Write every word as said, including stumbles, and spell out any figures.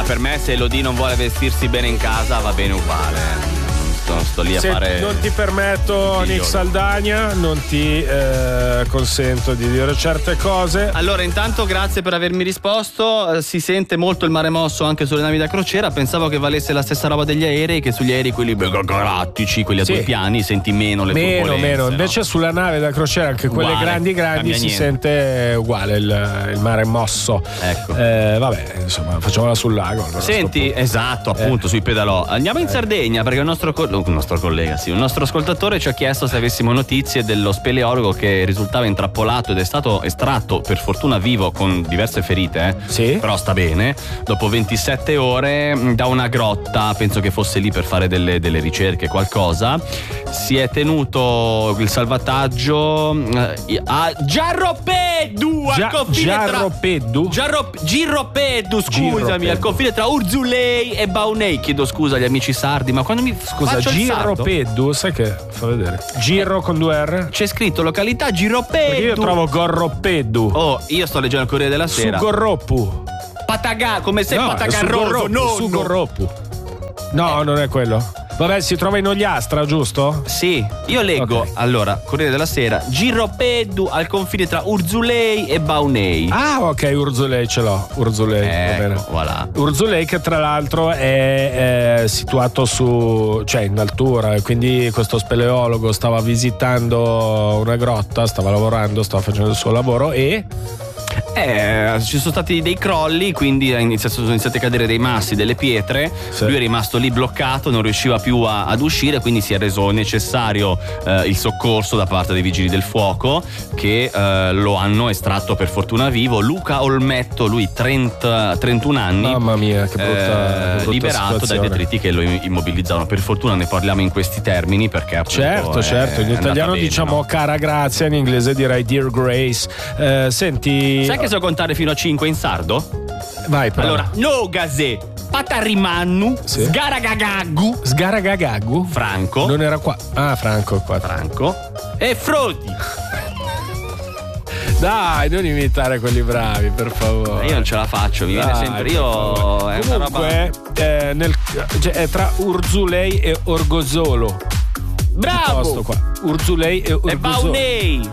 per me se Elodie non vuole vestirsi bene in casa va bene uguale. Sto, sto lì a Se fare. non ti permetto, Nick Saldagna, non ti eh, consento di dire certe cose. Allora, intanto grazie per avermi risposto. Eh, si sente molto il mare mosso anche sulle navi da crociera. Pensavo che valesse la stessa roba degli aerei, che sugli aerei quelli galattici, quelli a Sì. due piani, senti meno le Meno, turbolenze. meno. No? Invece sulla nave da crociera, anche quelle Uguale, grandi grandi, cambia si niente. sente uguale il, il mare mosso. Ecco. Eh, vabbè, insomma, facciamola sul lago. Allora, Senti, esatto, appunto, Eh. sui pedalò. Andiamo in Sardegna perché il nostro, co- il nostro collega, sì, un nostro ascoltatore ci ha chiesto se avessimo notizie dello speleologo che risultava intrappolato ed è stato estratto, per fortuna vivo, con diverse ferite, eh? Sì. Però sta bene, dopo ventisette ore mh, da una grotta, penso che fosse lì per fare delle, delle ricerche, qualcosa. Si è tenuto il salvataggio eh, a Giarropeddu, al Gia- confine tra Giarropeddu? Giarro- Girropeddu, scusami, Girropeddu. al confine tra Urzulei e Baunei. Chiedo scusa agli amici sardi, ma quando mi Scusa, faccio il sardo, Girropeddu, sai che fa vedere? Giro con due R? c'è scritto località Giropeddu. Perché io trovo Gorropeddu. Oh, io sto leggendo il Corriere della Su Sera. Gorroppu. Patagà, come se No, è su Patagarroso, Gorroppu, no, su no. Gorroppu. No, non è quello. Vabbè, si trova in Ogliastra, giusto? Sì, io leggo, Ok. allora, Corriere della Sera, Giropeddu al confine tra Urzulei e Baunei. Ah, ok, Urzulei ce l'ho. Urzulei, va bene. Ecco, voilà. Urzulei, che tra l'altro è, è situato su, cioè in altura, e quindi questo speleologo stava visitando una grotta, stava lavorando, stava facendo il suo lavoro e Eh, ci sono stati dei crolli, quindi è iniziato- sono iniziati a cadere dei massi, delle pietre. Sì. Lui è rimasto lì bloccato, non riusciva più a- ad uscire, quindi si è reso necessario eh, il soccorso da parte dei vigili del fuoco, che eh, lo hanno estratto per fortuna vivo. Luca Olmetto, lui trenta, trentuno anni, mamma mia, che brutta, eh, che brutta liberato dai situazione. detriti che lo immobilizzavano. Per fortuna ne parliamo in questi termini, perché appunto Certo, è certo, in andata italiano bene, diciamo no? cara grazia, in inglese direi dear grace. Eh, senti, Sai che so contare fino a cinque in sardo? vai, prova. Allora, Nogase, Patarimannu, Sì. Sgaragagaggu, Sgaragagagu? Franco, Non era qua. Ah, Franco è qua. Franco e Frodi. Dai, non imitare quelli bravi, per favore. Io non ce la faccio, mi viene Dai, sempre. per Io favore. è una roba. Comunque, eh, nel, cioè, è tra Urzulei e Orgosolo. Posto Bravo! qua. Urzulei e E Orgosolo. Baunei.